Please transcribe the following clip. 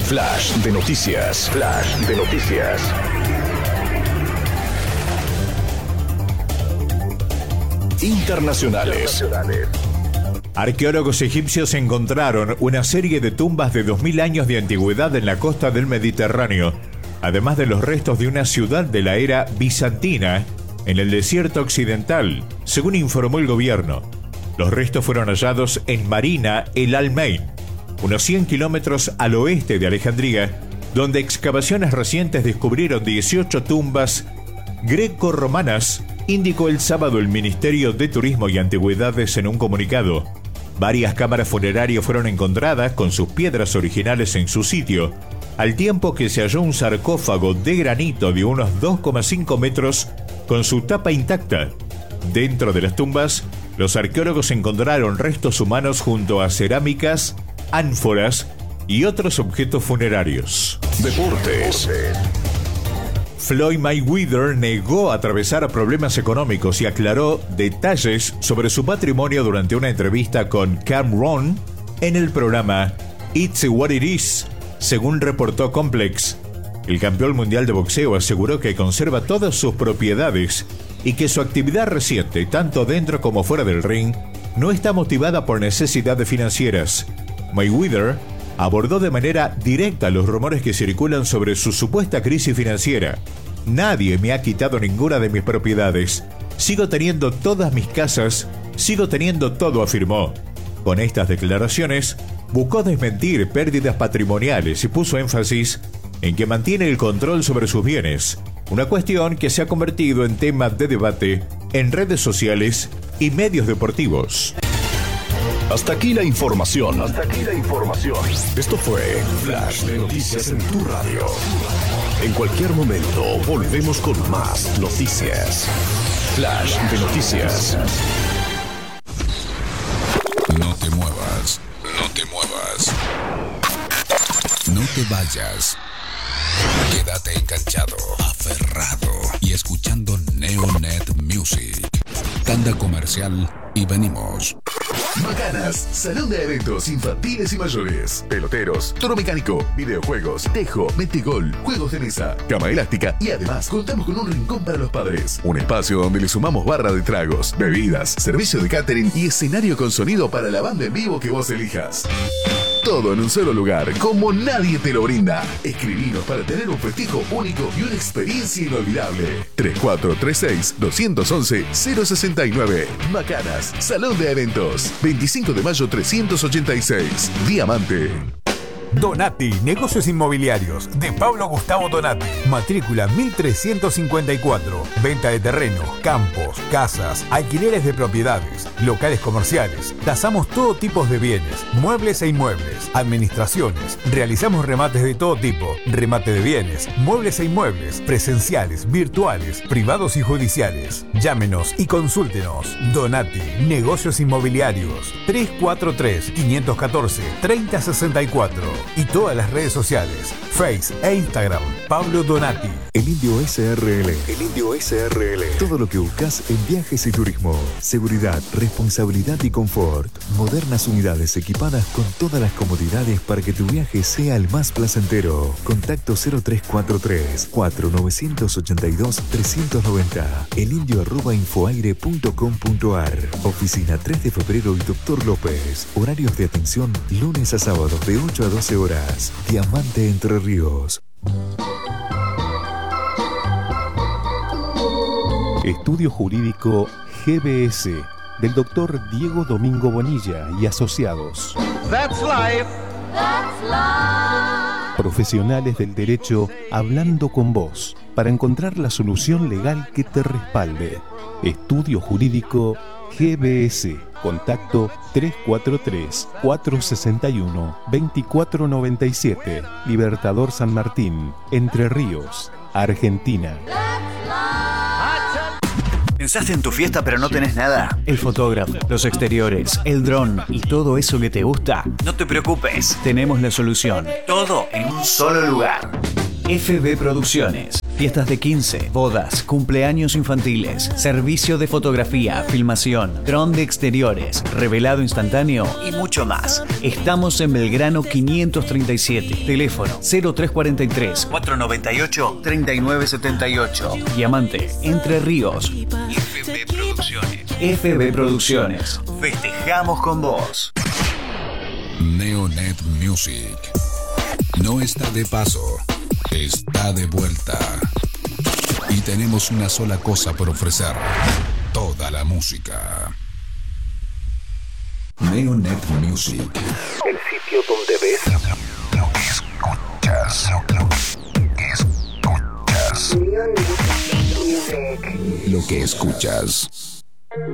Flash de noticias. Flash de noticias. Internacionales. Arqueólogos egipcios encontraron una serie de tumbas de 2000 años de antigüedad en la costa del Mediterráneo, además de los restos de una ciudad de la era bizantina en el desierto occidental, según informó el gobierno. Los restos fueron hallados en Marina el Almein, unos 100 kilómetros al oeste de Alejandría, donde excavaciones recientes descubrieron 18 tumbas greco-romanas, indicó el sábado el Ministerio de Turismo y Antigüedades en un comunicado. Varias cámaras funerarias fueron encontradas con sus piedras originales en su sitio, al tiempo que se halló un sarcófago de granito de unos 2,5 metros con su tapa intacta. Dentro de las tumbas, los arqueólogos encontraron restos humanos junto a cerámicas, ánforas y otros objetos funerarios. Deportes. Floyd Mayweather negó atravesar problemas económicos y aclaró detalles sobre su patrimonio durante una entrevista con Cameron en el programa It's What It Is, según reportó Complex. El campeón mundial de boxeo aseguró que conserva todas sus propiedades y que su actividad reciente, tanto dentro como fuera del ring, no está motivada por necesidades financieras. Mayweather abordó de manera directa los rumores que circulan sobre su supuesta crisis financiera. Nadie me ha quitado ninguna de mis propiedades. Sigo teniendo todas mis casas, sigo teniendo todo, afirmó. Con estas declaraciones, buscó desmentir pérdidas patrimoniales y puso énfasis en que mantiene el control sobre sus bienes, una cuestión que se ha convertido en tema de debate en redes sociales y medios deportivos. Hasta aquí la información. Esto fue Flash de Noticias en tu radio. En cualquier momento volvemos con más noticias. Flash de Noticias. No te muevas. No te vayas. Quédate enganchado, aferrado y escuchando Neonet Music. Tanda comercial y venimos. Macanas, salón de eventos infantiles y mayores, peloteros, toro mecánico, videojuegos, tejo, metegol, juegos de mesa, cama elástica y además contamos con un rincón para los padres. Un espacio donde le sumamos barra de tragos, bebidas, servicio de catering y escenario con sonido para la banda en vivo que vos elijas. Todo en un solo lugar, como nadie te lo brinda. Escribinos para tener un festejo único y una experiencia inolvidable. 3436-211-069. Macanas, Salón de Eventos. 25 de mayo 386. Diamante. Donati, negocios inmobiliarios, de Pablo Gustavo Donati. Matrícula 1354. Venta de terrenos, campos, casas, alquileres de propiedades, locales comerciales. Tasamos todo tipo de bienes, muebles e inmuebles, administraciones. Realizamos remates de todo tipo, remate de bienes, muebles e inmuebles, presenciales, virtuales, privados y judiciales. Llámenos y consúltenos. Donati, negocios inmobiliarios. 343-514-3064. Y todas las redes sociales, Face e Instagram, Pablo Donati. El Indio SRL. Todo lo que buscas en viajes y turismo. Seguridad, responsabilidad y confort. Modernas unidades equipadas con todas las comodidades para que tu viaje sea el más placentero. Contacto 0343-4982-390. elindio@infoaire.com.ar. Oficina 3 de febrero y Dr. López. Horarios de atención lunes a sábados de 8 a 12 horas. Diamante Entre Ríos. Estudio Jurídico GBS del Dr. Diego Domingo Bonilla y asociados. That's life. Profesionales del derecho hablando con vos para encontrar la solución legal que te respalde. Estudio Jurídico GBS. Contacto 343-461-2497. Libertador San Martín, Entre Ríos, Argentina. ¿Pensaste en tu fiesta pero no tenés nada? El fotógrafo, los exteriores, el dron y todo eso que te gusta. No te preocupes, tenemos la solución. Todo en un solo lugar. FB Producciones. fiestas de 15, bodas, cumpleaños infantiles, servicio de fotografía, filmación, dron de exteriores, revelado instantáneo y mucho más. Estamos en Belgrano 537, teléfono 0343 498 3978. Diamante, Entre Ríos. FB Producciones. FB Producciones. Festejamos con vos. Neonet Music no está de paso, está de vuelta. Y tenemos una sola cosa por ofrecer: toda la música. Neonet Music, El sitio donde ves lo que escuchas. Lo que escuchas.